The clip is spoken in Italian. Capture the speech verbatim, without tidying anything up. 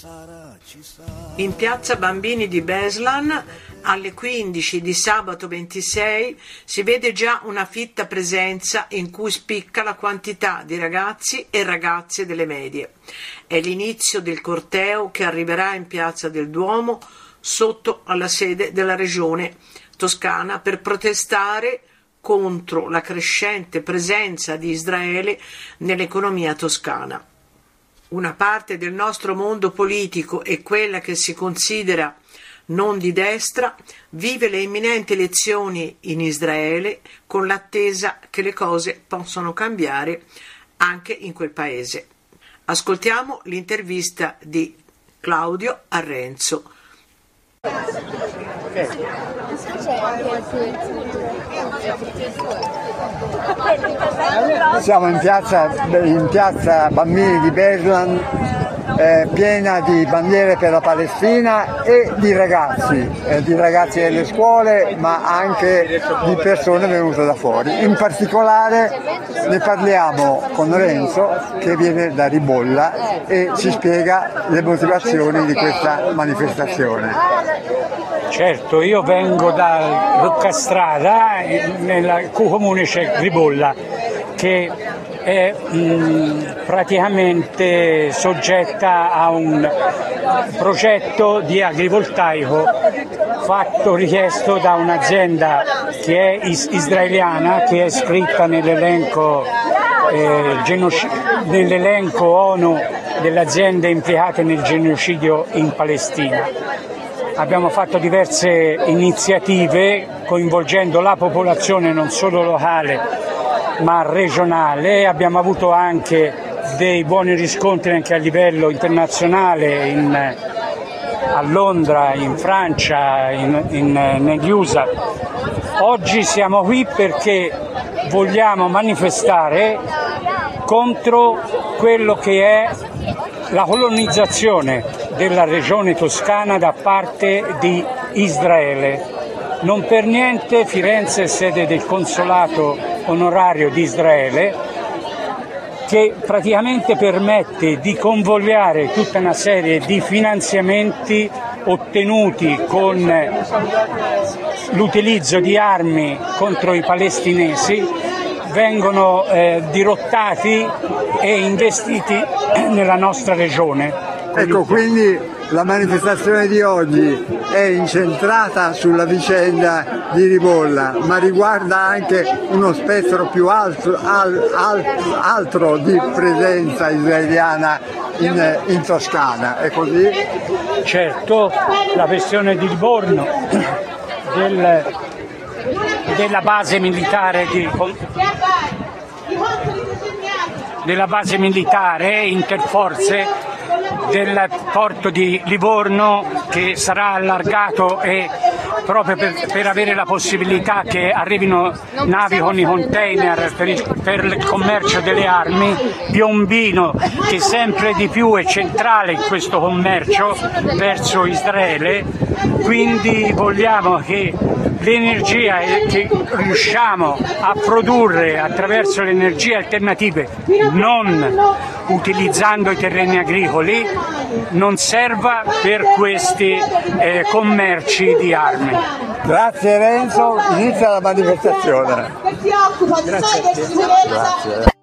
In piazza Bambini di Beslan alle quindici di sabato ventisei si vede già una fitta presenza in cui spicca la quantità di ragazzi e ragazze delle medie. È l'inizio del corteo che arriverà in piazza del Duomo sotto alla sede della regione toscana per protestare contro la crescente presenza di Israele nell'economia toscana. Una parte del nostro mondo politico e quella che si considera non di destra vive le imminenti elezioni in Israele con l'attesa che le cose possano cambiare anche in quel paese. Ascoltiamo l'intervista di Claudio a Renzo. Siamo in piazza, in piazza Bambini di Beslan, eh, piena di bandiere per la Palestina e di ragazzi, eh, di ragazzi delle scuole, ma anche di persone venute da fuori. In particolare ne parliamo con Renzo, che viene da Ribolla, e ci spiega le motivazioni di questa manifestazione. Certo, io vengo da Roccastrada, nel comune c'è Ribolla, che è mh, praticamente soggetta a un progetto di agrivoltaico fatto, richiesto da un'azienda che è is- israeliana, che è iscritta nell'elenco, eh, genoc- nell'elenco ONU delle aziende implicate nel genocidio in Palestina. Abbiamo fatto diverse iniziative coinvolgendo la popolazione non solo locale ma regionale. Abbiamo avuto anche dei buoni riscontri anche a livello internazionale, in, a Londra, in Francia, in, in, negli U S A. Oggi siamo qui perché vogliamo manifestare contro quello che è la colonizzazione della regione toscana da parte di Israele. Non per niente Firenze è sede del consolato onorario di Israele, che praticamente permette di convogliare tutta una serie di finanziamenti ottenuti con l'utilizzo di armi contro i palestinesi, vengono eh, dirottati e investiti nella nostra regione. Ecco, quindi la manifestazione di oggi è incentrata sulla vicenda di Ribolla, ma riguarda anche uno spettro più alto, al, al, altro di presenza israeliana in, in Toscana, è così? Certo, la questione di Livorno, del, della base militare di... della base militare interforze del porto di Livorno, che sarà allargato e proprio per, per avere la possibilità che arrivino navi con i container per il, per il commercio delle armi. Piombino, che sempre di più è centrale in questo commercio verso Israele, quindi vogliamo che l'energia che riusciamo a produrre attraverso le energie alternative, non utilizzando i terreni agricoli, non serva per questi eh, commerci di armi. Grazie Renzo, inizia la manifestazione. Grazie a te. Grazie.